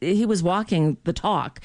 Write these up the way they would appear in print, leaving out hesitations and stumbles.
he was walking the talk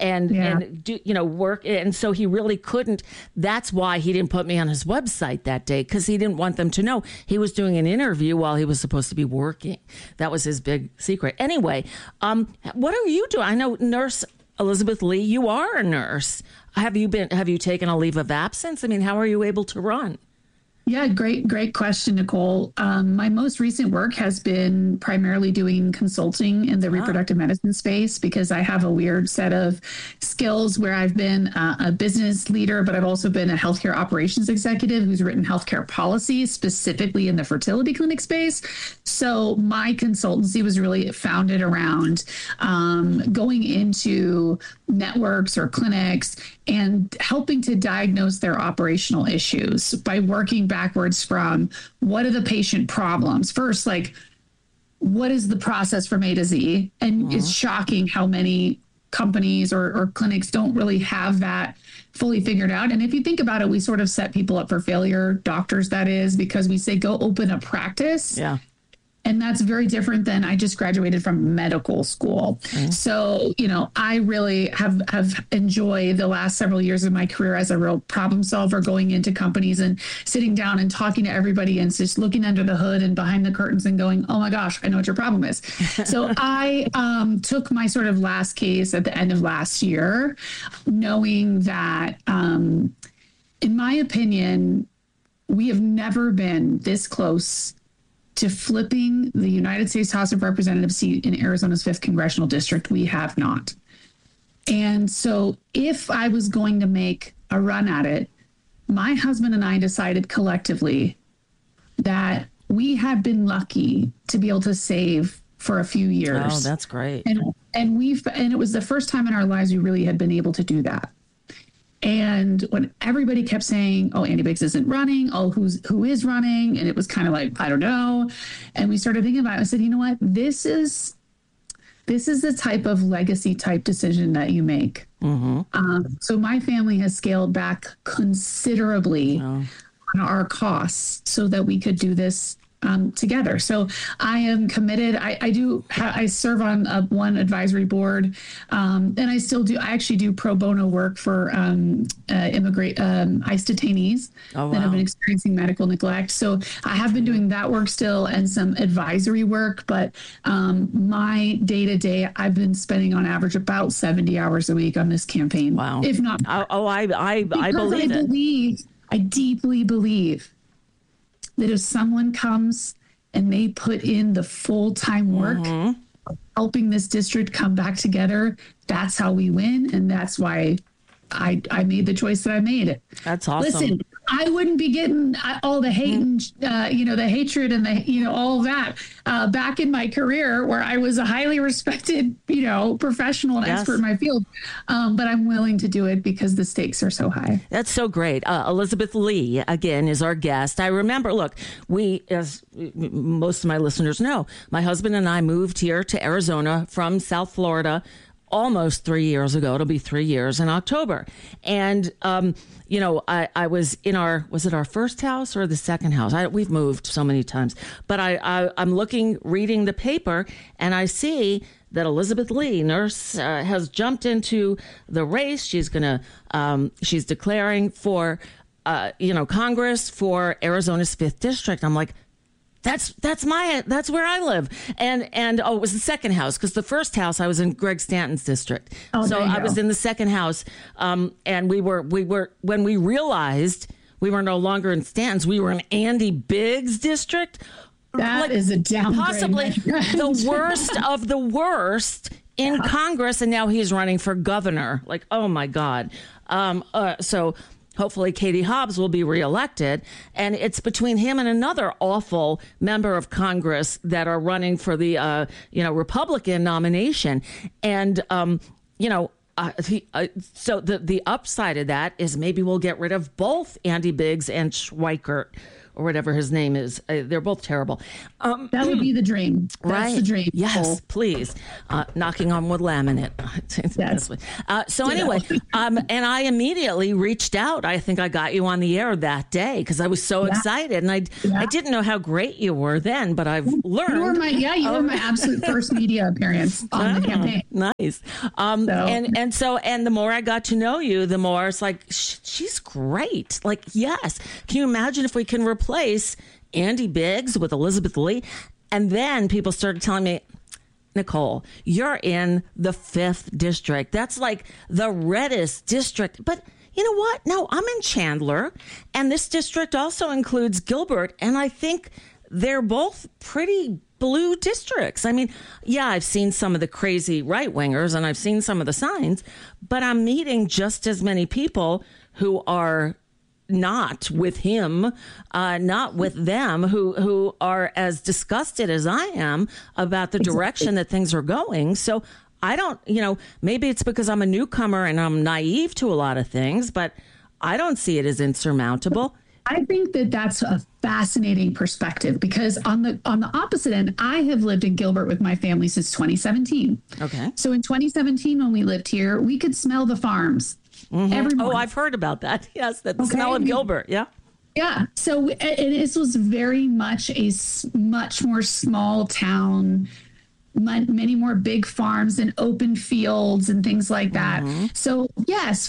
and do, work. And so he really couldn't. That's why he didn't put me on his website that day, because he didn't want them to know he was doing an interview while he was supposed to be working. That was his big secret. Anyway, what are you doing? I know Nurse Elizabeth Lee, you are a nurse. Have you taken a leave of absence? I mean, how are you able to run? Yeah, great question, Nicole. My most recent work has been primarily doing consulting in the reproductive medicine space, because I have a weird set of skills where I've been a business leader, but I've also been a healthcare operations executive who's written healthcare policies specifically in the fertility clinic space. So my consultancy was really founded around going into networks or clinics and helping to diagnose their operational issues by working backwards from what are the patient problems. First, like, what is the process from A to Z? And it's shocking how many companies or clinics don't really have that fully figured out. And if you think about it, we sort of set people up for failure, doctors, that is, because we say, go open a practice. Yeah. And that's very different than I just graduated from medical school. Mm-hmm. So, I really have enjoyed the last several years of my career as a real problem solver, going into companies and sitting down and talking to everybody and just looking under the hood and behind the curtains and going, oh my gosh, I know what your problem is. So I took my sort of last case at the end of last year, knowing that, in my opinion, we have never been this close to flipping the United States House of Representatives seat in Arizona's 5th Congressional District. We have not. And so if I was going to make a run at it, my husband and I decided collectively that we had been lucky to be able to save for a few years. Oh, that's great. And it was the first time in our lives we really had been able to do that. And when everybody kept saying, oh, Andy Biggs isn't running, oh, who is running? And it was kind of like, I don't know. And we started thinking about it. I said, you know what? This is the type of legacy type decision that you make. Mm-hmm. So my family has scaled back considerably on our costs so that we could do this together. So I am committed. I serve on one advisory board, and I actually do pro bono work for ICE detainees that have been experiencing medical neglect. So I have been doing that work still and some advisory work, but my day to day, I've been spending on average about 70 hours a week on this campaign. Wow. If not. I believe it. I deeply believe that if someone comes and they put in the full-time work of helping this district come back together, that's how we win. And that's why I made the choice that I made. That's awesome. Listen, I wouldn't be getting all the hate and, the hatred and all that back in my career where I was a highly respected, professional and expert in my field. But I'm willing to do it because the stakes are so high. That's so great. Elizabeth Lee, again, is our guest. I remember, look, as most of my listeners know, my husband and I moved here to Arizona from South Florida almost 3 years ago. It'll be 3 years in October. And, I was in was it our first house or the second house? We've moved so many times, but I'm reading the paper, and I see that Elizabeth Lee, nurse, has jumped into the race. She's she's declaring for, Congress for Arizona's 5th district. I'm like, that's where I live. And it was the second house, because the first house I was in Greg Stanton's district. Oh, so I was in the second house. And we were when we realized we were no longer in Stanton's, we were in Andy Biggs' district. That is a downgrade. Possibly the worst of the worst in Congress. And now he's running for governor. Like, oh my God. So hopefully Katie Hobbs will be reelected, and it's between him and another awful member of Congress that are running for the Republican nomination. And so the upside of that is maybe we'll get rid of both Andy Biggs and Schweikert, or whatever his name is. They're both terrible. That would be the dream. That's right? The dream. Yes, please. Knocking on wood laminate. Yes. So anyway, and I immediately reached out. I think I got you on the air that day because I was so excited, and I didn't know how great you were then, but I've learned. You were my absolute first media appearance on the campaign. Nice. And the more I got to know you, the more it's like she's great. Like, yes. Can you imagine if we can replace Andy Biggs with Elizabeth Lee? And then people started telling me, Nicole, you're in the 5th district. That's like the reddest district. But you know what? No, I'm in Chandler. And this district also includes Gilbert. And I think they're both pretty blue districts. I mean, yeah, I've seen some of the crazy right wingers and I've seen some of the signs, but I'm meeting just as many people who are not with him, not with them, who are as disgusted as I am about the direction that things are going. So I don't, maybe it's because I'm a newcomer and I'm naive to a lot of things, but I don't see it as insurmountable. I think that that's a fascinating perspective because on the opposite end, I have lived in Gilbert with my family since 2017. Okay. So in 2017, when we lived here, we could smell the farms. Mm-hmm. Oh, I've heard about that. Yes, the smell of Gilbert. Yeah. Yeah. So this was very much a much more small town, many more big farms and open fields and things like that. Mm-hmm. So yes,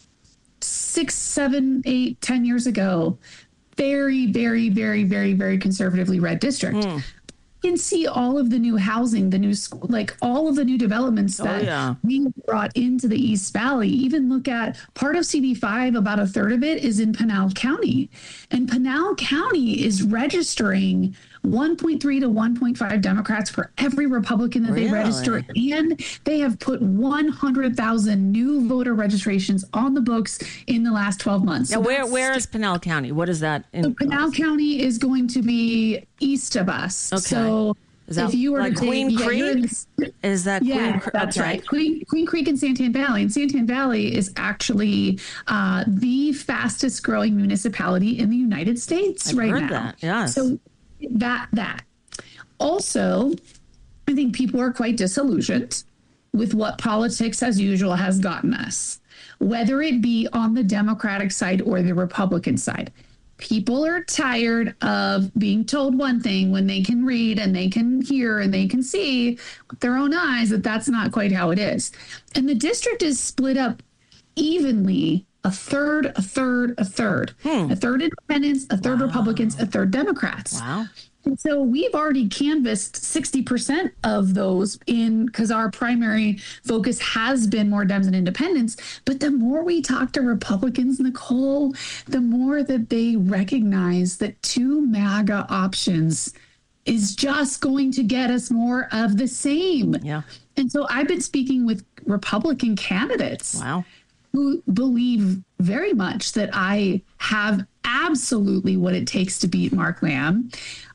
6, 7, 8, 10 years ago, very, very, very, very, very conservatively red district. You can see all of the new housing, the new school, like all of the new developments that we brought into the East Valley. Even look at part of CD5, about a third of it is in Pinal County. And Pinal County is registering 1.3 to 1.5 Democrats for every Republican that they register. And they have put 100,000 new voter registrations on the books in the last 12 months. Now, where is Pinal County? What is that? So Pinal County is going to be east of us. Okay. So if you were like to Queen Creek? Is that Queen Creek? That's right. Queen Creek and Santan Valley. And Santan Valley is actually the fastest growing municipality in the United States I've right heard now. That. Yes. So that. Also, I think people are quite disillusioned with what politics as usual has gotten us, whether it be on the Democratic side or the Republican side. People are tired of being told one thing when they can read and they can hear and they can see with their own eyes that that's not quite how it is. And the district is split up evenly, a third, a third, a third. A third independents, a third Republicans, a third Democrats. Wow. And so we've already canvassed 60% of those because our primary focus has been more Dems and independents. But the more we talk to Republicans, Nicole, the more that they recognize that 2 MAGA options is just going to get us more of the same. Yeah. And so I've been speaking with Republican candidates. Wow. Who believe very much that I have absolutely what it takes to beat Mark Lamb.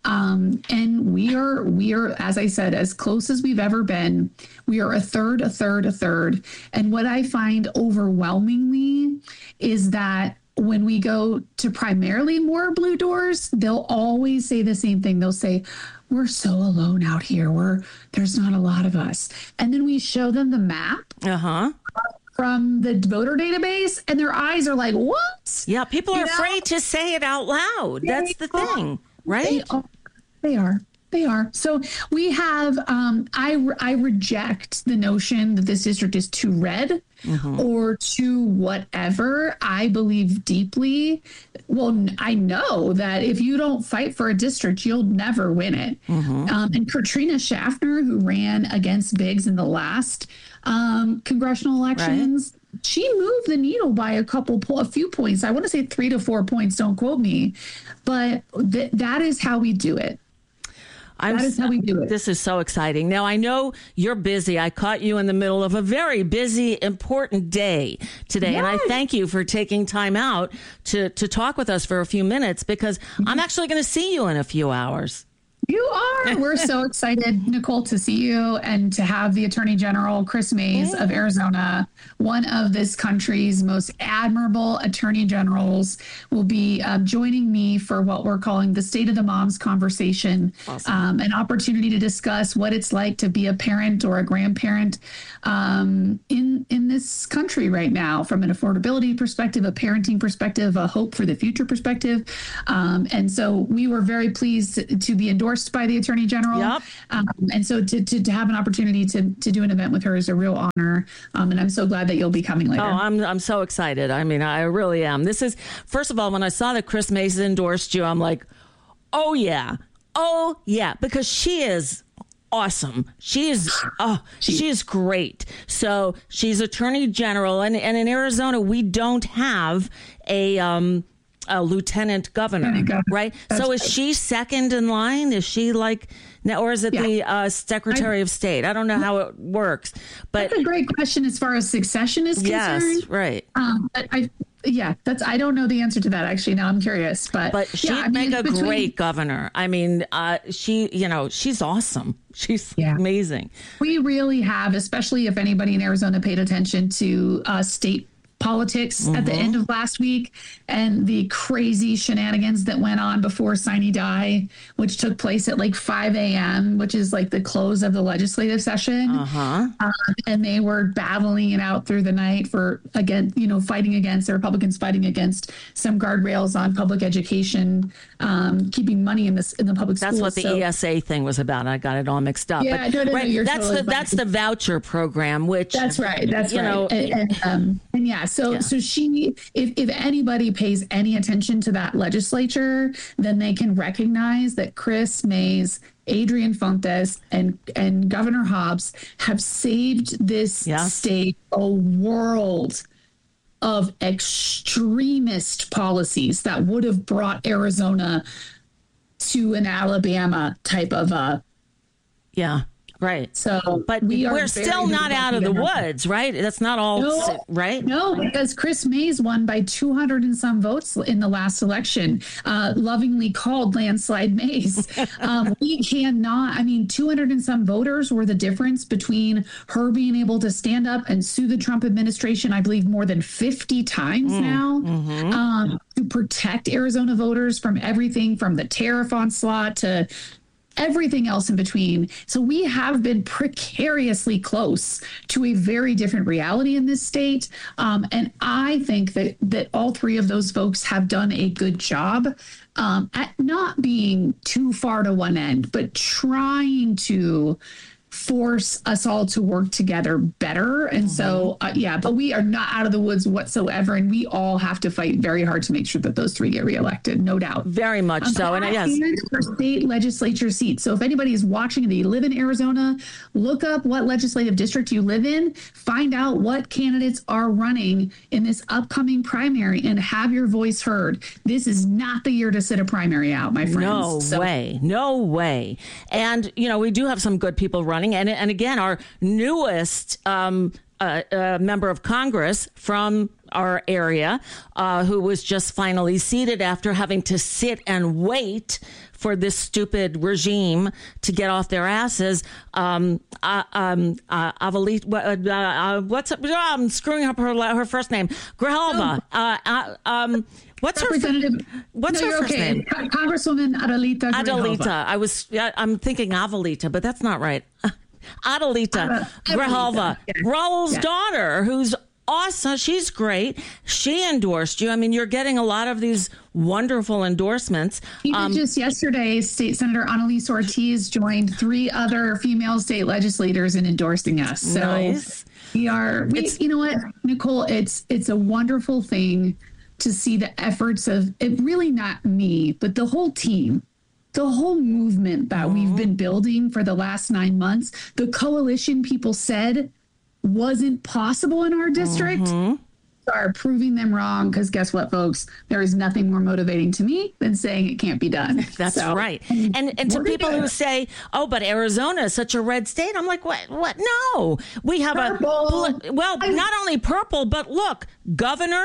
And we are, as I said, as close as we've ever been. We are a third, a third, a third. And what I find overwhelmingly is that when we go to primarily more blue doors, they'll always say the same thing. They'll say, we're so alone out here. There's not a lot of us. And then we show them the map. From the voter database, and their eyes are like, what? Yeah, people are afraid to say it out loud. That's the thing, right? They are. So we have, I reject the notion that this district is too red or too whatever. I believe deeply. Well, I know that if you don't fight for a district, you'll never win it. And Katrina Schaffner, who ran against Biggs in the last congressional elections, she moved the needle by a few points. I want to say 3 to 4 points. Don't quote me, but that is how we do it. That is how we do it. This is so exciting. Now, I know you're busy. I caught you in the middle of a very busy, important day today. Yes. And I thank you for taking time out to talk with us for a few minutes because I'm actually going to see you in a few hours. You are. We're so excited, Nicole, to see you and to have the Attorney General, Chris Mays of Arizona, one of this country's most admirable attorney generals, will be joining me for what we're calling the State of the Moms conversation, an opportunity to discuss what it's like to be a parent or a grandparent in this country right now, from an affordability perspective, a parenting perspective, a hope for the future perspective. And so we were very pleased to be endorsed by the Attorney General. Yep. And so to have an opportunity to do an event with her is a real honor. And I'm so glad that you'll be coming later. Oh, I'm so excited. I mean, I really am. This is, first of all, when I saw that Chris Mays endorsed you, I'm like, oh yeah, because she is awesome. She is great. So she's Attorney General, and in Arizona we don't have a lieutenant governor, right? So is she second in line? Is she like, or is it the Secretary of State? I don't know how it works, but that's a great question as far as succession is concerned. Yes, right. But I don't know the answer to that actually. Now I'm curious, but she'd make a great governor. I mean, she's awesome. She's amazing. We really have, especially if anybody in Arizona paid attention to state politics at the end of last week and the crazy shenanigans that went on before Sine Die, which took place at like 5 a.m., which is like the close of the legislative session. And they were battling it out through the night fighting against the Republicans, fighting against some guardrails on public education, keeping money in the public schools. That's what the ESA thing was about. I got it all mixed up. Yeah, that's the voucher program, which that's right. So she, if anybody pays any attention to that legislature, then they can recognize that Chris Mays, Adrian Fontes, and Governor Hobbs have saved this state a world of extremist policies that would have brought Arizona to an Alabama type of right. So, but we're still not out of the woods, right? That's not all, right? No, because Chris Mays won by 200 and some votes in the last election, lovingly called landslide Mays. We cannot, 200 and some voters were the difference between her being able to stand up and sue the Trump administration, I believe more than 50 times now, to protect Arizona voters from everything from the tariff onslaught to everything else in between. So we have been precariously close to a very different reality in this state. And I think that all three of those folks have done a good job at not being too far to one end, but trying to force us all to work together better. And so, but we are not out of the woods whatsoever. And we all have to fight very hard to make sure that those three get reelected, no doubt. Very much so. And yes, for state legislature seats. So if anybody is watching and you live in Arizona, look up what legislative district you live in, find out what candidates are running in this upcoming primary and have your voice heard. This is not the year to sit a primary out, my friends. No way. And, we do have some good people running. And again, our newest member of Congress from our area, who was just finally seated after having to sit and wait for this stupid regime to get off their asses. Avalita, what's up? I'm screwing up her first name. Grijalva. What's her first name? Congresswoman Adelita Grijalva. I'm thinking Avalita, but that's not right. Adelita Grijalva, Raul's daughter, who's awesome. She's great. She endorsed you. You're getting a lot of these wonderful endorsements. Even just yesterday, State Senator Annalise Ortiz joined 3 other female state legislators in endorsing us. So nice. You know what, Nicole, it's a wonderful thing to see the efforts of it, really not me, but the whole team. The whole movement that we've been building for the last 9 months, the coalition people said wasn't possible in our district, are proving them wrong. Because guess what, folks? There is nothing more motivating to me than saying it can't be done. That's right. And to people who say, "Oh, but Arizona is such a red state," I'm like, what? No, we have not only purple, but look, governor,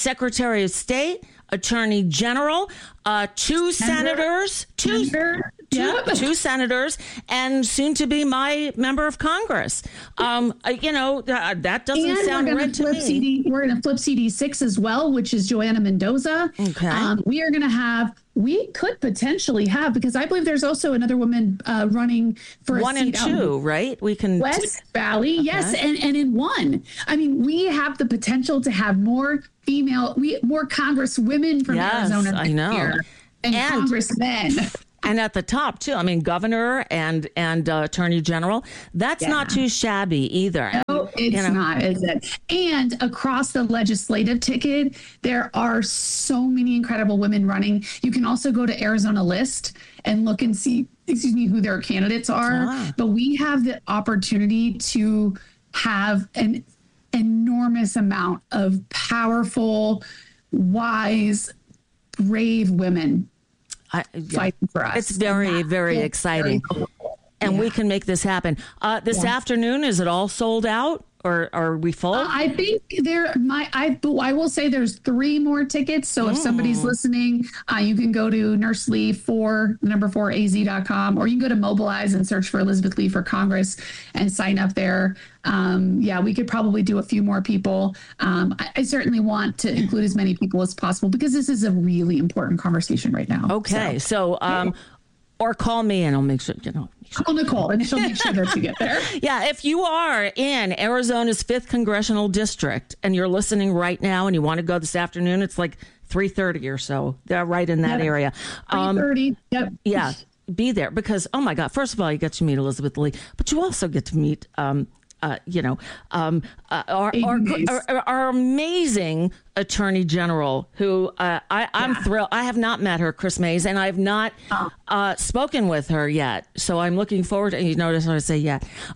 Secretary of State, Attorney General, 2 senators, two two senators, and soon to be my member of Congress. That doesn't sound right to me. We're going to flip CD6 as well, which is Joanna Mendoza. Okay. We could potentially have, because I believe there's also another woman running for one a seat and two, right? We can West Valley, okay. Yes, and in one. I mean, we have the potential to have more Congress women from Arizona. I know, here, and congressmen. And at the top, too. I mean, governor and attorney general. That's not too shabby either. No, it's not, is it? And across the legislative ticket, there are so many incredible women running. You can also go to Arizona List and look and see, who their candidates are. But we have the opportunity to have an enormous amount of powerful, wise, brave women fighting for us. It's very, very exciting. Very cool. And we can make this happen. This afternoon, is it all sold out, or are we full? I think I will say there's 3 more tickets. So if somebody's listening, you can go to nurselee4az.com, or you can go to Mobilize and search for Elizabeth Lee for Congress and sign up there. We could probably do a few more people. I certainly want to include as many people as possible, because this is a really important conversation right now. Okay. So or call me and I'll make sure, Call Nicole and she'll make sure that you get there. Yeah. If you are in Arizona's 5th congressional district and you're listening right now and you want to go this afternoon, it's like 3:30 or so. They're right in that area. 3:30. Yep. Yeah. Be there, because, oh my God, first of all, you get to meet Elizabeth Lee, but you also get to meet, our amazing attorney general, who I'm thrilled. I have not met her, Chris Mays, and I've not spoken with her yet. So I'm looking forward to, you notice I say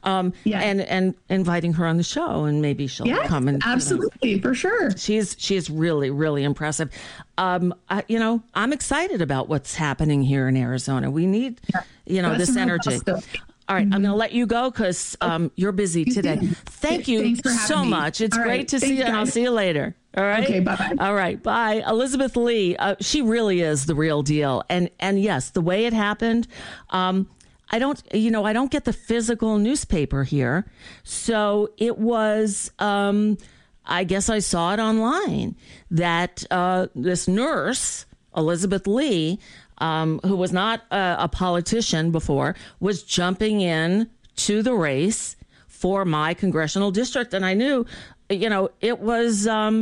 and inviting her on the show, and maybe she'll come and absolutely, for sure. She's really, really impressive. I'm excited about what's happening here in Arizona. We need, this energy. All right, I'm going to let you go because you're busy today. Thank you so much. It's great to see you, and I'll see you later. All right? Okay, bye-bye. All right, bye. Elizabeth Lee, she really is the real deal. And yes, the way it happened, I don't get the physical newspaper here. So it was, I guess I saw it online, that this nurse, Elizabeth Lee, who was not a politician before, was jumping in to the race for my congressional district. And I knew, it was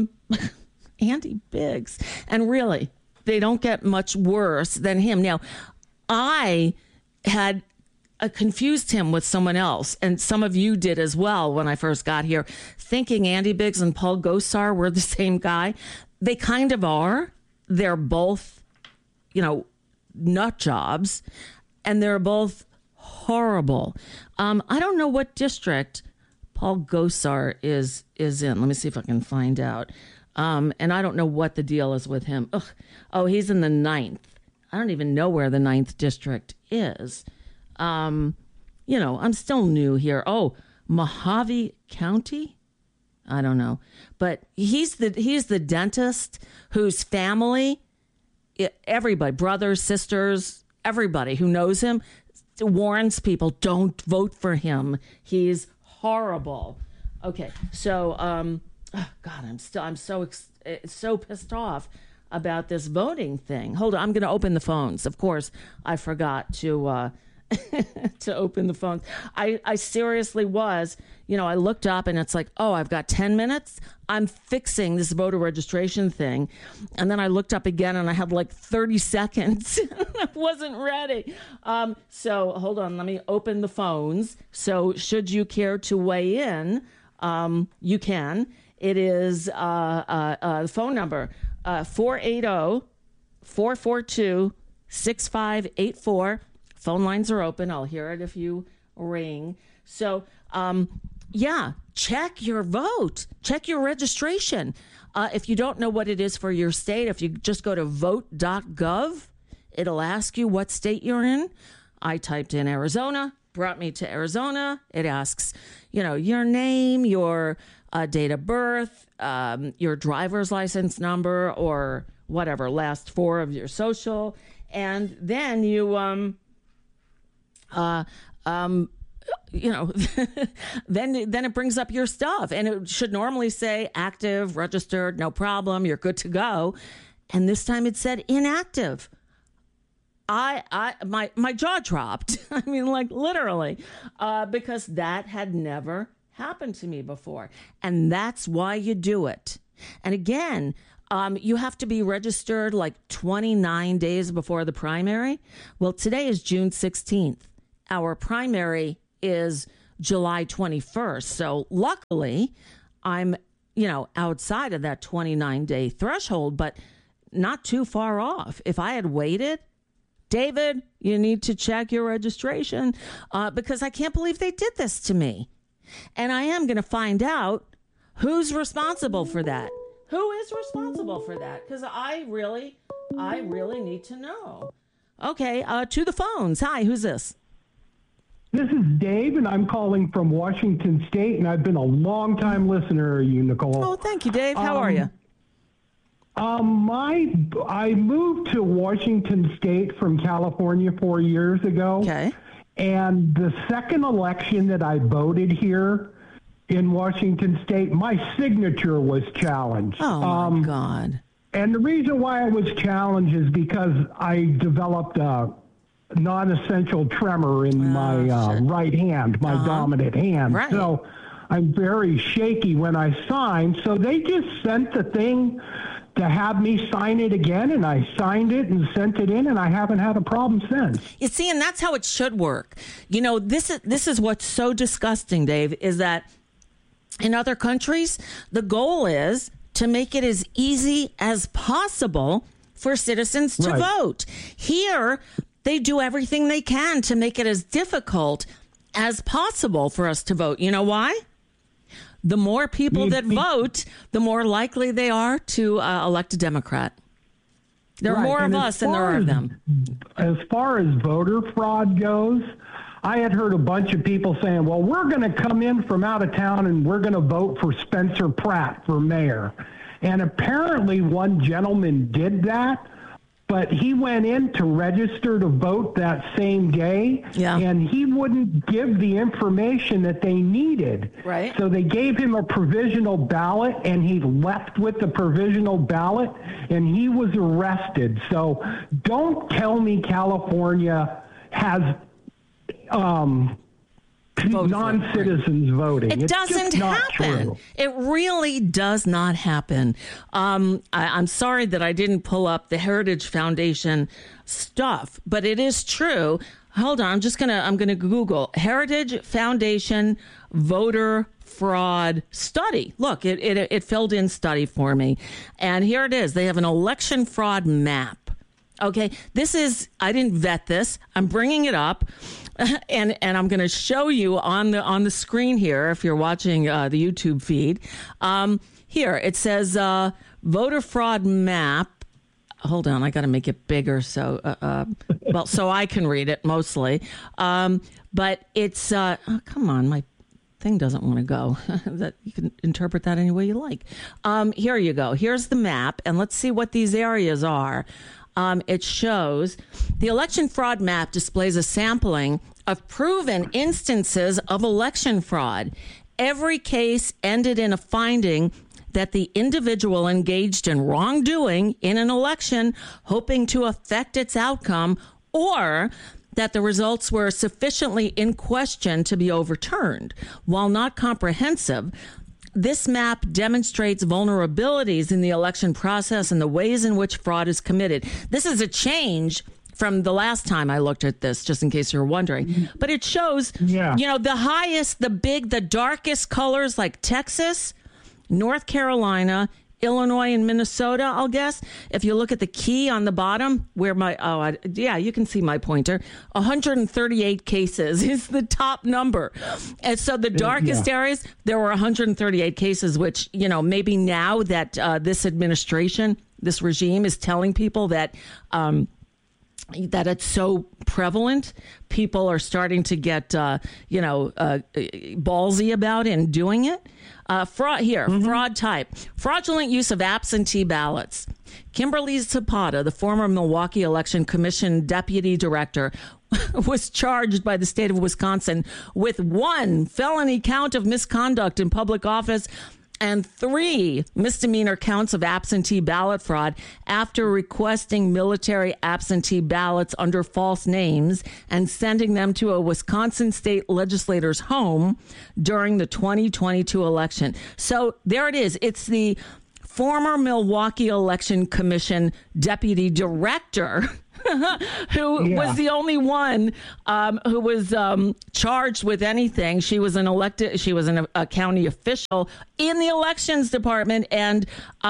Andy Biggs. And really, they don't get much worse than him. Now, I had confused him with someone else, and some of you did as well when I first got here, thinking Andy Biggs and Paul Gosar were the same guy. They kind of are. They're both, nut jobs, and they're both horrible. I don't know what district Paul Gosar is in. Let me see if I can find out. And I don't know what the deal is with him. Oh, he's in the 9th. I don't even know where the 9th district is. I'm still new here. Oh, Mojave County? I don't know. But he's the dentist whose family, everybody, brothers, sisters, everybody who knows him warns people, don't vote for him. He's horrible. Okay, so God, I'm so pissed off about this voting thing. Hold on, I'm going to open the phones. Of course, I forgot to to open the phones. I seriously was, I looked up and it's like, oh, I've got 10 minutes. I'm fixing this voter registration thing. And then I looked up again and I had like 30 seconds. I wasn't ready. So hold on, let me open the phones. So should you care to weigh in, you can. It is the phone number 480-442-6584. Phone lines are open. I'll hear it if you ring. So, check your vote. Check your registration. If you don't know what it is for your state, if you just go to vote.gov, it'll ask you what state you're in. I typed in Arizona, brought me to Arizona. It asks, your name, your date of birth, your driver's license number, or whatever, last 4 of your social. And then you you know, then it brings up your stuff, and it should normally say active, registered, no problem, you're good to go. And this time it said inactive. My jaw dropped. I mean, like literally, because that had never happened to me before. And that's why you do it. And again, you have to be registered like 29 days before the primary. Well, today is June 16th. Our primary is July 21st. So luckily, I'm, outside of that 29-day threshold, but not too far off. If I had waited, David, you need to check your registration because I can't believe they did this to me. And I am going to find out who's responsible for that. Who is responsible for that? Because I really need to know. Okay, to the phones. Hi, who's this? This is Dave, and I'm calling from Washington State, and I've been a long-time listener of you, Nicole. Oh, thank you, Dave. How are you? I moved to Washington State from California 4 years ago. Okay. And the second election that I voted here in Washington State, my signature was challenged. Oh, my God. And the reason why it was challenged is because I developed a non-essential tremor in my right hand, my dominant hand. Right. So I'm very shaky when I sign. So they just sent the thing to have me sign it again, and I signed it and sent it in, and I haven't had a problem since. You see, and that's how it should work. This is what's so disgusting, Dave, is that in other countries, the goal is to make it as easy as possible for citizens to vote. Here, they do everything they can to make it as difficult as possible for us to vote. You know why? The more people that vote, the more likely they are to elect a Democrat. There are more of us than there are of them. As far as voter fraud goes, I had heard a bunch of people saying, well, we're going to come in from out of town and we're going to vote for Spencer Pratt for mayor. And apparently one gentleman did that. But he went in to register to vote that same day, and he wouldn't give the information that they needed. Right. So they gave him a provisional ballot, and he left with the provisional ballot, and he was arrested. So don't tell me California has non-citizens voting. It doesn't happen. True. It really does not happen. I'm sorry that I didn't pull up the Heritage Foundation stuff, but it is true. Hold on, I'm gonna Google Heritage Foundation voter fraud study. Look, it filled in study for me, and here it is. They have an election fraud map. Okay, I didn't vet this. I'm bringing it up. And I'm going to show you on the screen here if you're watching the YouTube feed. Here it says voter fraud map. Hold on, I got to make it bigger so I can read it mostly. But it's come on, my thing doesn't want to go. That you can interpret that any way you like. Here you go. Here's the map, and let's see what these areas are. It shows the election fraud map displays a sampling of proven instances of election fraud. Every case ended in a finding that the individual engaged in wrongdoing in an election, hoping to affect its outcome, or that the results were sufficiently in question to be overturned. While not comprehensive, this map demonstrates vulnerabilities in the election process and the ways in which fraud is committed. This is a change from the last time I looked at this, just in case you're wondering. But it shows, the highest, the darkest colors like Texas, North Carolina, Illinois, and Minnesota, I'll guess. If you look at the key on the bottom where you can see my pointer. 138 cases is the top number. And so the darkest areas, there were 138 cases, which, maybe now that this administration, this regime is telling people that it's so prevalent, people are starting to get, ballsy about it and doing it. Fraud type. Fraudulent use of absentee ballots. Kimberly Zapata, the former Milwaukee Election Commission deputy director, was charged by the state of Wisconsin with 1 felony count of misconduct in public office and 3 misdemeanor counts of absentee ballot fraud after requesting military absentee ballots under false names and sending them to a Wisconsin state legislator's home during the 2022 election. So there it is. It's the former Milwaukee Election Commission deputy director who was the only one who was charged with anything. She was a county official in the elections department. And,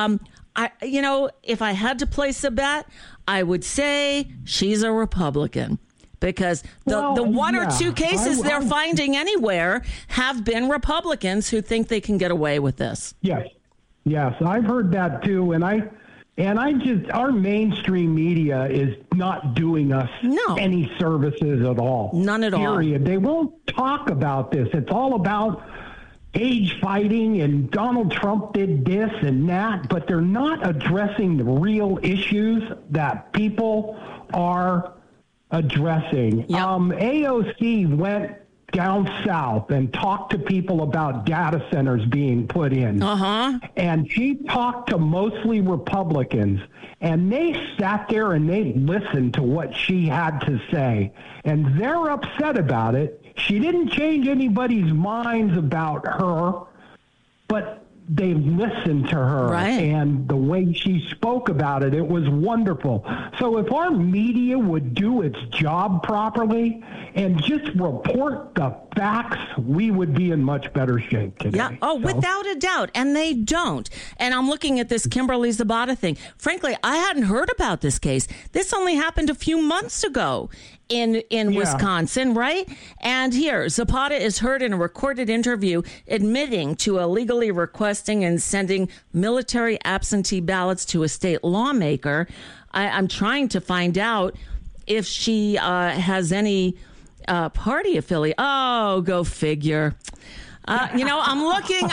if I had to place a bet, I would say she's a Republican. Because the one or two cases they're finding anywhere have been Republicans who think they can get away with this. Yes, I've heard that too, and our mainstream media is not doing us any services at all. None at all. Period. They won't talk about this. It's all about age fighting and Donald Trump did this and that, but they're not addressing the real issues that people are addressing. Yep. AOC went down south and talked to people about data centers being put in. And she talked to mostly Republicans, and they sat there and they listened to what she had to say. And they're upset about it. She didn't change anybody's minds about her, but they listened to her, and the way she spoke about it, it was wonderful. So if our media would do its job properly and just report the facts, we would be in much better shape today. Yeah. Oh, without a doubt. And they don't. And I'm looking at this Kimberly Zapata thing. Frankly, I hadn't heard about this case. This only happened a few months ago in Wisconsin, right? And here, Zapata is heard in a recorded interview admitting to illegally requesting and sending military absentee ballots to a state lawmaker. I'm trying to find out if she has any party affiliate. Oh, go figure. I'm looking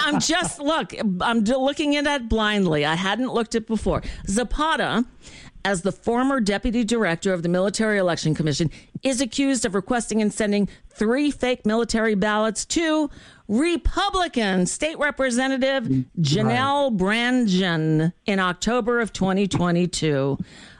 at it blindly. I hadn't looked at it before. Zapata, as the former deputy director of the Military Election Commission, is accused of requesting and sending 3 fake military ballots to Republican State Representative Janelle Brandtjen in October of 2022.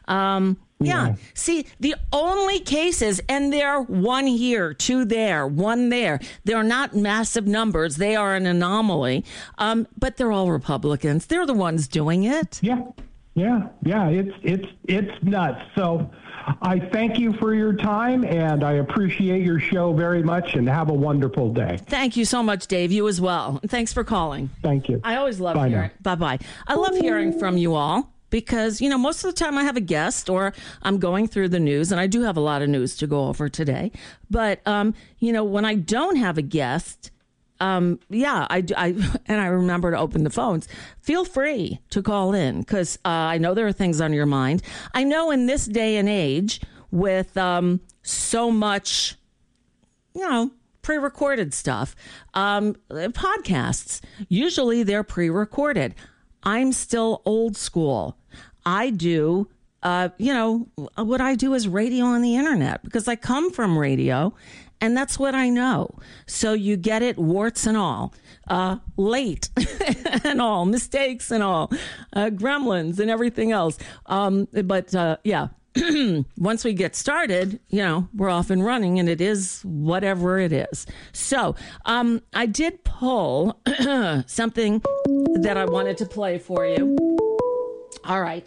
See, the only cases, and they're 1 here, 2 there, 1 there. They're not massive numbers. They are an anomaly. But they're all Republicans. They're the ones doing it. Yeah, it's nuts. So I thank you for your time, and I appreciate your show very much, and have a wonderful day. Thank you so much, Dave. You as well. Thanks for calling. Thank you. I always love hearing. Bye-bye. I love hearing from you all because, most of the time I have a guest or I'm going through the news, and I do have a lot of news to go over today. But, when I don't have a guest, I remember to open the phones. Feel free to call in because I know there are things on your mind. I know in this day and age with so much, pre-recorded stuff, podcasts, usually they're pre-recorded. I'm still old school. I do, what I do is radio on the internet because I come from radio. And that's what I know. So you get it, warts and all, late and all, mistakes and all, gremlins and everything else. Once we get started, we're off and running, and it is whatever it is. So I did pull something that I wanted to play for you. All right.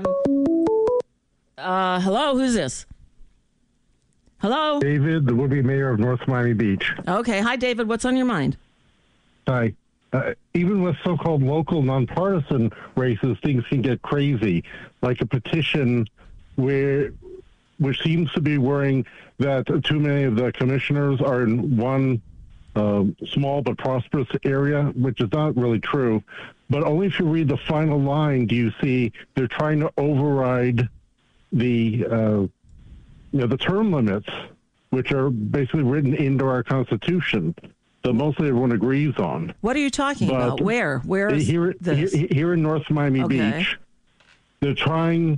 Hello, who's this? Hello? David, the would-be mayor of North Miami Beach. Okay. Hi, David. What's on your mind? Hi. Even with so-called local nonpartisan races, things can get crazy, like a petition which seems to be worrying that too many of the commissioners are in one small but prosperous area, which is not really true. But only if you read the final line do you see they're trying to override the term limits, which are basically written into our Constitution. that mostly everyone agrees on. What are you talking about? Where? Where is this? Here in North Miami Beach, they're trying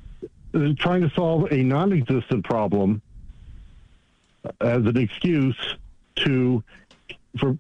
to solve a non-existent problem as an excuse for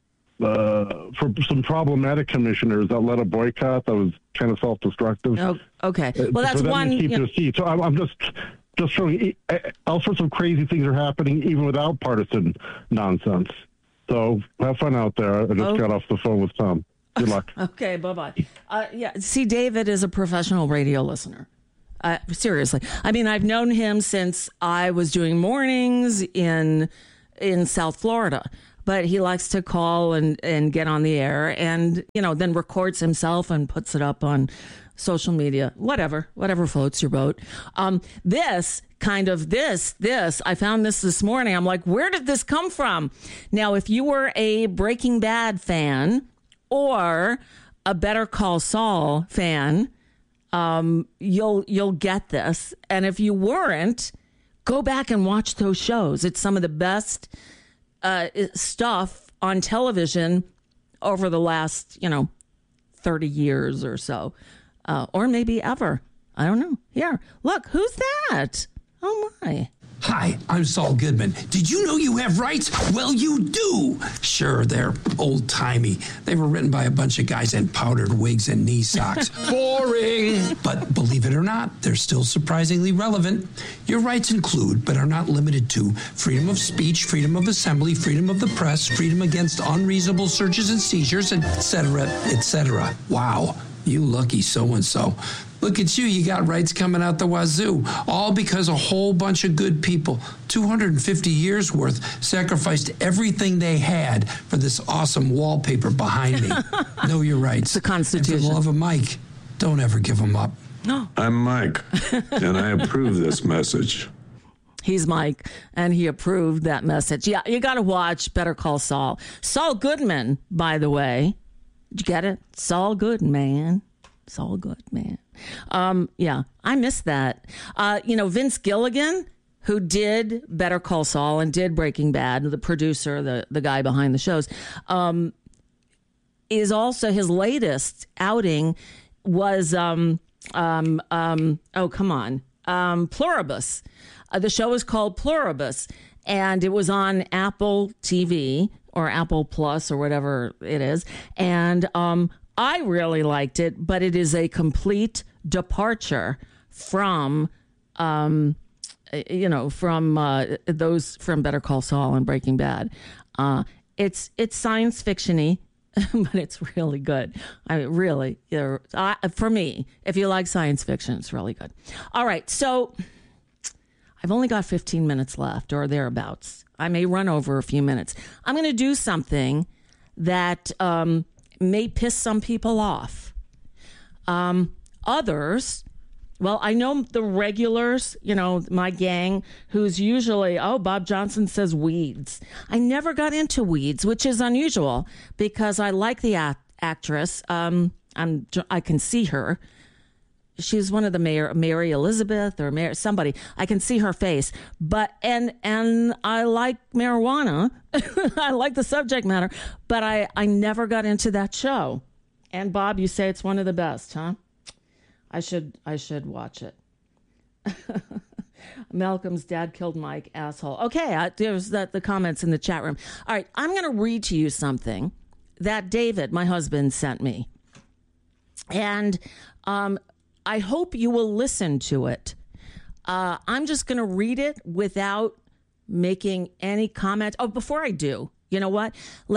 some problematic commissioners that led a boycott that was kind of self-destructive. Oh, okay. Well, that's one. Keep their seat. So I'm just showing all sorts of crazy things are happening even without partisan nonsense. So have fun out there. I just got off the phone with Tom. Good luck. Okay, bye-bye. See, David is a professional radio listener. Seriously. I mean, I've known him since I was doing mornings in South Florida. But he likes to call and get on the air and, then records himself and puts it up on social media, whatever floats your boat. This, I found this morning. I'm like, where did this come from? Now, if you were a Breaking Bad fan or a Better Call Saul fan, you'll get this. And if you weren't, go back and watch those shows. It's some of the best stuff on television over the last, 30 years or so, or maybe ever. I don't know. Here, look, who's that? Oh, my. Hi, I'm Saul Goodman. Did you know you have rights? Well, you do. Sure, they're old-timey. They were written by a bunch of guys in powdered wigs and knee socks. Boring! But believe it or not, they're still surprisingly relevant. Your rights include, but are not limited to, freedom of speech, freedom of assembly, freedom of the press, freedom against unreasonable searches and seizures, etc., etc. Wow, you lucky so-and-so. Look at you, you got rights coming out the wazoo, all because a whole bunch of good people, 250 years worth, sacrificed everything they had for this awesome wallpaper behind me. Know your rights. The Constitution. And for the love of Mike, don't ever give them up. No. I'm Mike, and I approve this message. He's Mike, and he approved that message. Yeah, you got to watch Better Call Saul. Saul Goodman, by the way. Did you get it? Saul Goodman. Saul Goodman. Yeah, I missed that. Vince Gilligan, who did Better Call Saul and did Breaking Bad, the producer, the guy behind the shows, is also his latest outing was Pluribus. The show was called Pluribus, and it was on Apple TV or Apple Plus or whatever it is, and I really liked it, but it is a complete departure from those from Better Call Saul and Breaking Bad. It's science fiction-y, but it's really good. I mean, really, for me, if you like science fiction, it's really good. All right, so I've only got 15 minutes left or thereabouts. I may run over a few minutes. I'm going to do something that may piss some people off. Others, well, I know the regulars, my gang, who's usually, Bob Johnson says weeds. I never got into weeds, which is unusual because I like the actress. I can see her. She's one of the Mary Elizabeth or somebody. I can see her face, and I like marijuana. I like the subject matter, but I never got into that show. And Bob, you say it's one of the best, huh? I should watch it. Malcolm's dad killed Mike, asshole. Okay, there's the comments in the chat room. All right, I'm going to read to you something that David, my husband, sent me. And I hope you will listen to it. I'm just going to read it without making any comment. Oh, before I do, you know what?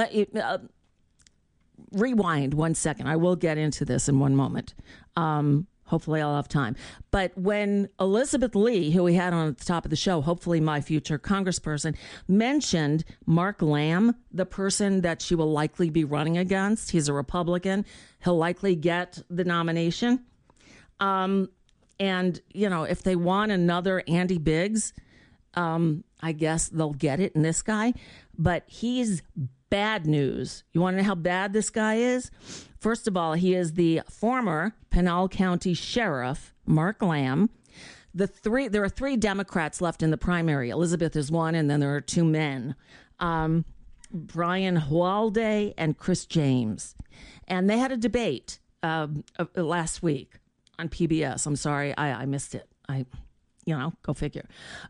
Rewind 1 second. I will get into this in one moment. Hopefully I'll have time. But when Elizabeth Lee, who we had on at the top of the show, hopefully my future congressperson, mentioned Mark Lamb, the person that she will likely be running against, he's a Republican. He'll likely get the nomination. And, if they want another Andy Biggs, I guess they'll get it in this guy. But he's bad news. You want to know how bad this guy is? First of all, he is the former Pinal County Sheriff, Mark Lamb. There are 3 Democrats left in the primary. Elizabeth is one, and then there are 2 men. Brian Hualde and Chris James. And they had a debate last week on PBS. I'm sorry, I missed it. Go figure.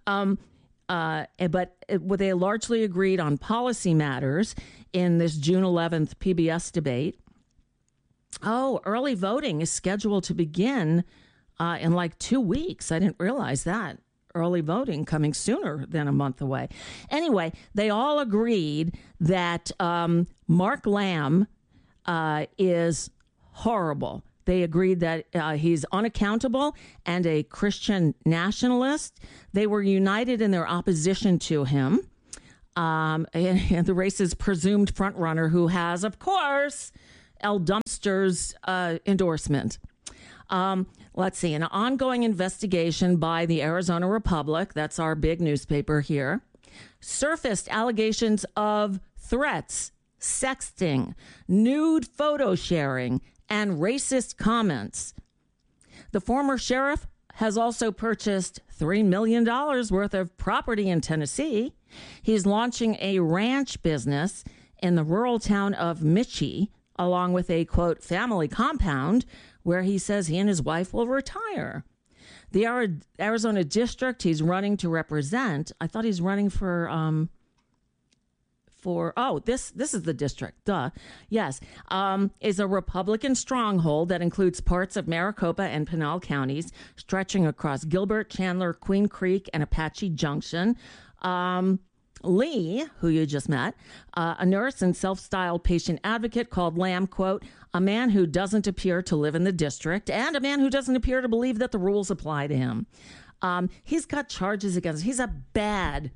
But they largely agreed on policy matters in this June 11th PBS debate. Oh, early voting is scheduled to begin in like 2 weeks. I didn't realize that. Early voting coming sooner than a month away. Anyway, they all agreed that Mark Lamb is horrible. They agreed that he's unaccountable and a Christian nationalist. They were united in their opposition to him. And the race's presumed frontrunner, who has, of course, El Dumpster's endorsement. Let's see, an ongoing investigation by the Arizona Republic, that's our big newspaper here, surfaced allegations of threats, sexting, nude photo sharing, and racist comments. The former sheriff has also purchased $3 million worth of property in Tennessee. He's launching a ranch business in the rural town of Michie, along with a, quote, family compound where he says he and his wife will retire. The Arizona district he's running to represent, I thought he's running this is the district, duh. Yes, is a Republican stronghold that includes parts of Maricopa and Pinal counties, stretching across Gilbert, Chandler, Queen Creek, and Apache Junction. Lee, who you just met, a nurse and self-styled patient advocate, called Lamb, quote, a man who doesn't appear to live in the district and a man who doesn't appear to believe that the rules apply to him. He's got charges against him. He's a bad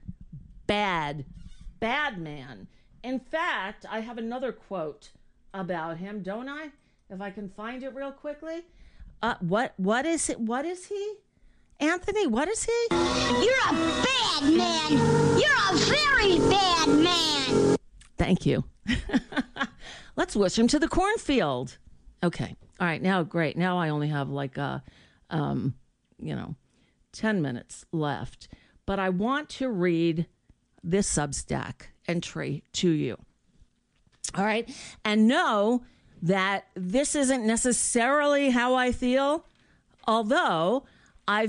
man. In fact, I have another quote about him, don't I? If I can find it real quickly. What is it? What is he? Anthony, what is he? You're a bad man. You're a very bad man. Thank you. Let's wish him to the cornfield. Okay. All right. Now, great. Now I only have 10 minutes left. But I want to read this Substack entry to you. All right. And know that this isn't necessarily how I feel, although I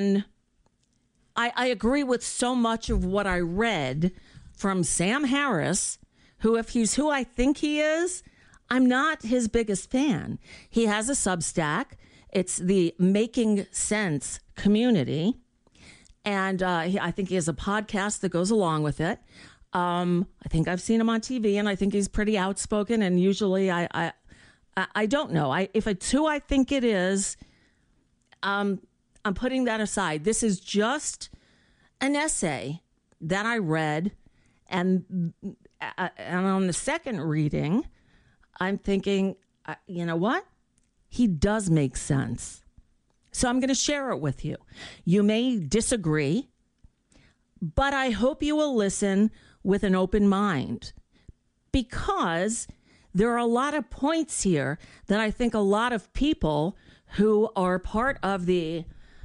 agree with so much of what I read from Sam Harris, who, if he's who I think he is, I'm not his biggest fan. He has a Substack. It's the Making Sense Community. And I think he has a podcast that goes along with it. I think I've seen him on TV, and I think he's pretty outspoken. And usually I don't know. If it's who I think it is, I'm putting that aside. This is just an essay that I read, and on the second reading, I'm thinking, you know what? He does make sense. So I'm going to share it with you. You may disagree, but I hope you will listen with an open mind, because there are a lot of points here that I think a lot of people who are part of the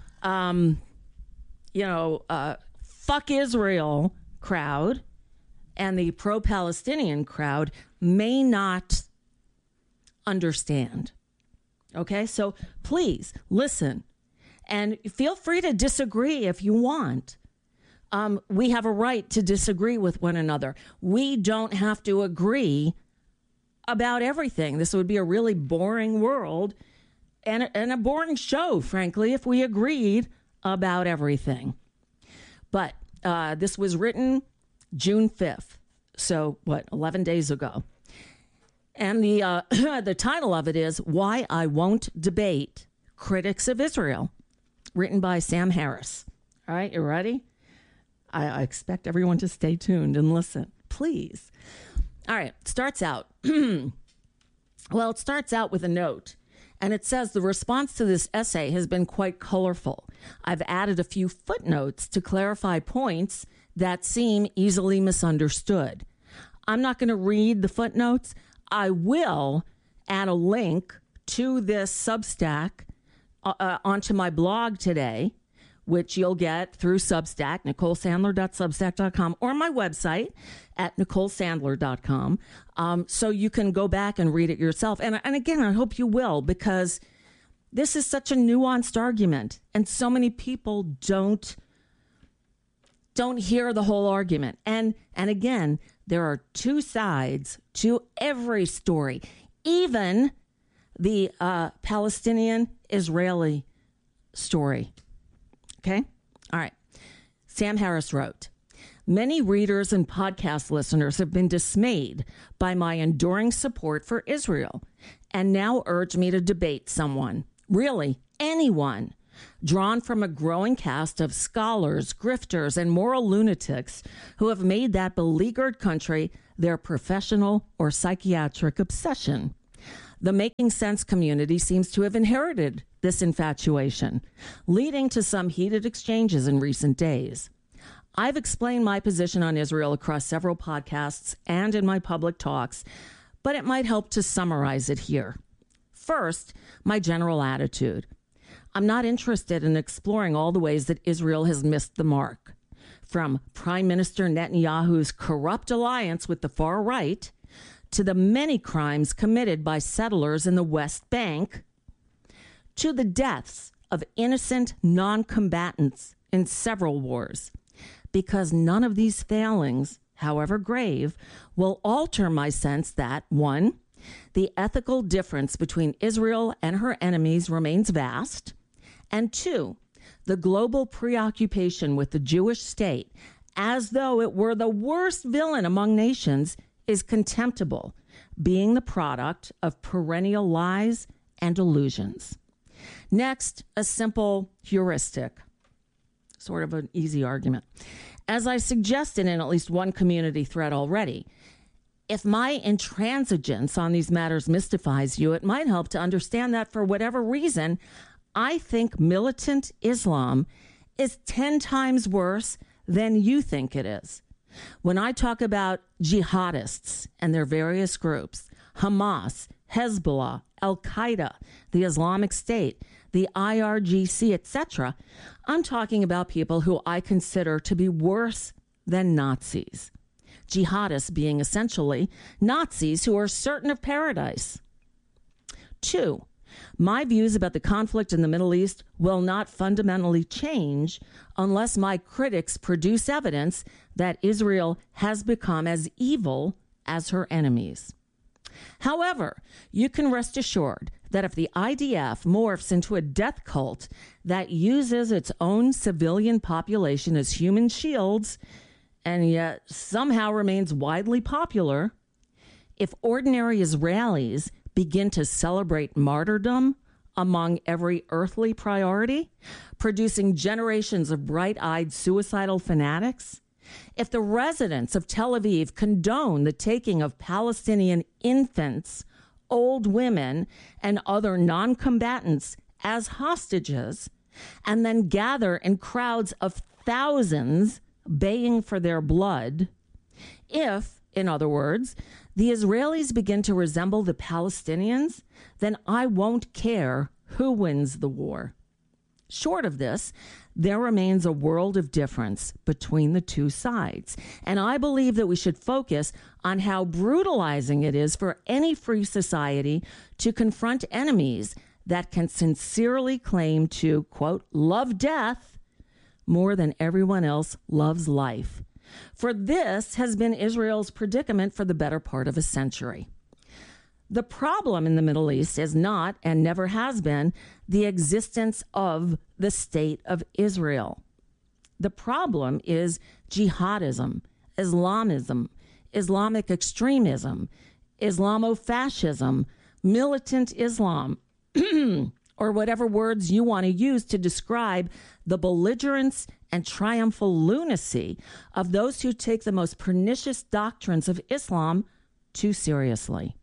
fuck Israel crowd and the pro-Palestinian crowd may not understand. Okay, so please listen and feel free to disagree if you want. We have a right to disagree with one another. We don't have to agree about everything. This would be a really boring world and a boring show, frankly, if we agreed about everything. But this was written June 5th. So 11 days ago. And the title of it is Why I Won't Debate Critics of Israel, written by Sam Harris. All right, you ready? I expect everyone to stay tuned and listen, please. All right, it starts out. Well, it starts out with a note. And it says, the response to this essay has been quite colorful. I've added a few footnotes to clarify points that seem easily misunderstood. I'm not going to read the footnotes. I will add a link to this Substack onto my blog today, which you'll get through Substack, NicoleSandler.substack.com, or my website at NicoleSandler.com. So you can go back and read it yourself. And again, I hope you will, because this is such a nuanced argument, and so many people don't hear the whole argument. And again, there are two sides to every story, even the Palestinian-Israeli story. Okay? All right. Sam Harris wrote, many readers and podcast listeners have been dismayed by my enduring support for Israel and now urge me to debate someone, really anyone, drawn from a growing cast of scholars, grifters, and moral lunatics who have made that beleaguered country their professional or psychiatric obsession. The Making Sense community seems to have inherited this infatuation, leading to some heated exchanges in recent days. I've explained my position on Israel across several podcasts and in my public talks, but it might help to summarize it here. First, my general attitude. I'm not interested in exploring all the ways that Israel has missed the mark. From Prime Minister Netanyahu's corrupt alliance with the far right to the many crimes committed by settlers in the West Bank, to the deaths of innocent non-combatants in several wars, because none of these failings, however grave, will alter my sense that, 1, the ethical difference between Israel and her enemies remains vast, and 2, the global preoccupation with the Jewish state, as though it were the worst villain among nations, is contemptible, being the product of perennial lies and illusions. Next, a simple heuristic, sort of an easy argument. As I suggested in at least one community thread already, if my intransigence on these matters mystifies you, it might help to understand that for whatever reason, I think militant Islam is 10 times worse than you think it is. When I talk about jihadists and their various groups, Hamas, Hezbollah, Al-Qaeda, the Islamic State, the IRGC, etc., I'm talking about people who I consider to be worse than Nazis. Jihadists being essentially Nazis who are certain of paradise. 2, my views about the conflict in the Middle East will not fundamentally change unless my critics produce evidence that Israel has become as evil as her enemies. However, you can rest assured that if the IDF morphs into a death cult that uses its own civilian population as human shields and yet somehow remains widely popular, if ordinary Israelis begin to celebrate martyrdom among every earthly priority, producing generations of bright-eyed suicidal fanatics, if the residents of Tel Aviv condone the taking of Palestinian infants, old women, and other non-combatants as hostages, and then gather in crowds of thousands baying for their blood, if, in other words, the Israelis begin to resemble the Palestinians, then I won't care who wins the war. Short of this, there remains a world of difference between the two sides, and I believe that we should focus on how brutalizing it is for any free society to confront enemies that can sincerely claim to, quote, love death more than everyone else loves life. For this has been Israel's predicament for the better part of a century. The problem in the Middle East is not, and never has been, the existence of the state of Israel. The problem is jihadism, Islamism, Islamic extremism, Islamofascism, militant Islam, or whatever words you want to use to describe the belligerence and triumphal lunacy of those who take the most pernicious doctrines of Islam too seriously.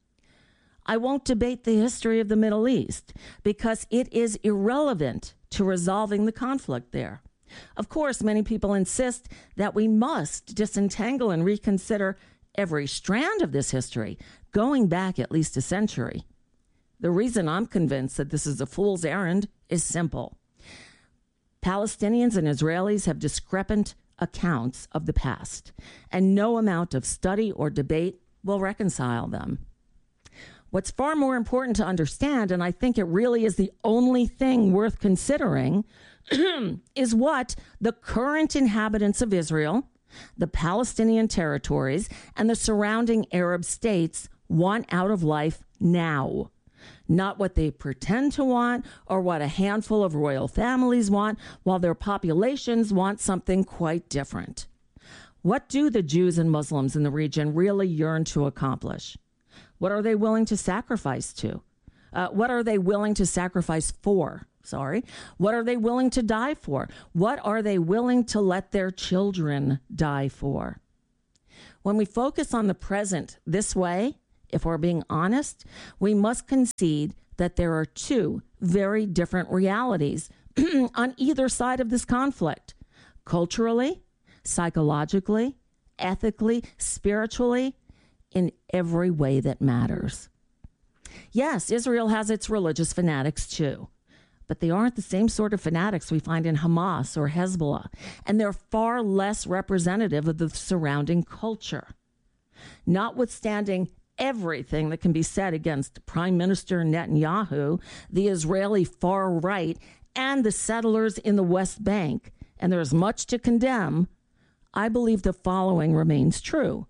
I won't debate the history of the Middle East because it is irrelevant to resolving the conflict there. Of course, many people insist that we must disentangle and reconsider every strand of this history, going back at least a century. The reason I'm convinced that this is a fool's errand is simple. Palestinians and Israelis have discrepant accounts of the past, and no amount of study or debate will reconcile them. What's far more important to understand, and I think it really is the only thing worth considering, is what the current inhabitants of Israel, the Palestinian territories, and the surrounding Arab states want out of life now. Not what they pretend to want or what a handful of royal families want, while their populations want something quite different. What do the Jews and Muslims in the region really yearn to accomplish? What are they willing to sacrifice to? What are they willing to sacrifice for? What are they willing to die for? What are they willing to let their children die for? When we focus on the present this way, if we're being honest, we must concede that there are two very different realities on either side of this conflict. Culturally, psychologically, ethically, spiritually, in every way that matters. Yes, Israel has its religious fanatics too, but they aren't the same sort of fanatics we find in Hamas or Hezbollah, and they're far less representative of the surrounding culture. Notwithstanding everything that can be said against Prime Minister Netanyahu, the Israeli far right, and the settlers in the West Bank, and there's much to condemn, I believe the following remains true.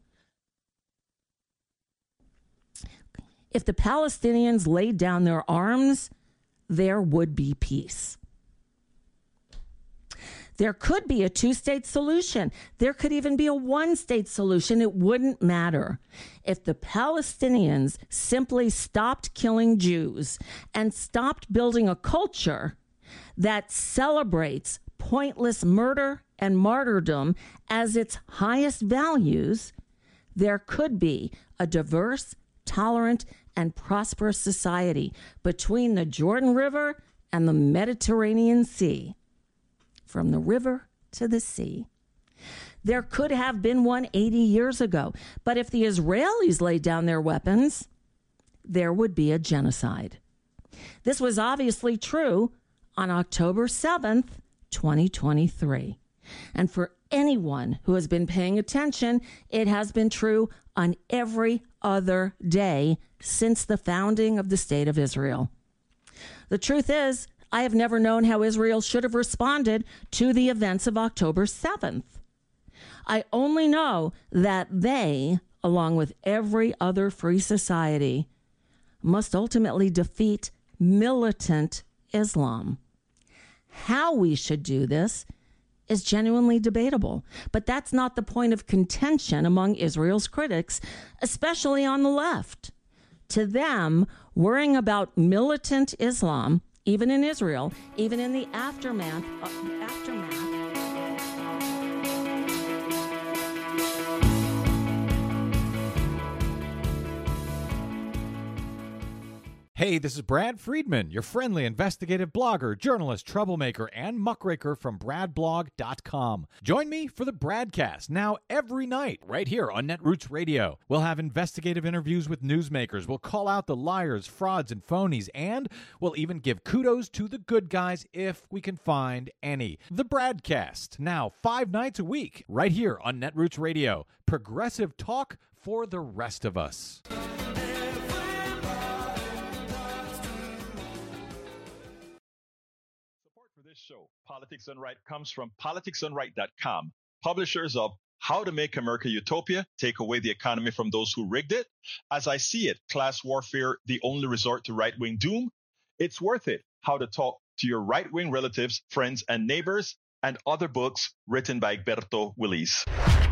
If the Palestinians laid down their arms, there would be peace. There could be a two-state solution. There could even be a one-state solution. It wouldn't matter. If the Palestinians simply stopped killing Jews and stopped building a culture that celebrates pointless murder and martyrdom as its highest values, there could be a diverse, tolerant, and prosperous society between the Jordan River and the Mediterranean Sea. From the river to the sea. There could have been one 80 years ago, but if the Israelis laid down their weapons, there would be a genocide. This was obviously true on October 7th, 2023. And for anyone who has been paying attention, it has been true on every other day since the founding of the State of Israel. The truth is, I have never known how Israel should have responded to the events of October 7th. I only know that they, along with every other free society, must ultimately defeat militant Islam. How we should do this is genuinely debatable, but that's not the point of contention among Israel's critics, especially on the left. To them, worrying about militant Islam, even in Israel, even in the aftermath. Hey, this is Brad Friedman, your friendly investigative blogger, journalist, troublemaker, and muckraker from bradblog.com. Join me for the Bradcast, now every night, right here on Netroots Radio. We'll have investigative interviews with newsmakers, we'll call out the liars, frauds, and phonies, and we'll even give kudos to the good guys if we can find any. The Bradcast, now 5 nights a week, right here on Netroots Radio. Progressive talk for the rest of us. This show, Politics Done Right, comes from politicsdoneright.com, publishers of How to Make America Utopia, Take Away the Economy from Those Who Rigged It, As I See It, Class Warfare, The Only Resort to Right-Wing Doom, It's Worth It, How to Talk to Your Right-Wing Relatives, Friends, and Neighbors, and other books written by Egberto Willis.